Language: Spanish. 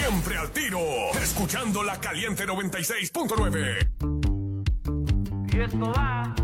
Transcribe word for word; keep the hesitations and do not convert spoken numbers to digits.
Siempre al tiro. Escuchando la Caliente noventa y seis punto nueve. Y esto va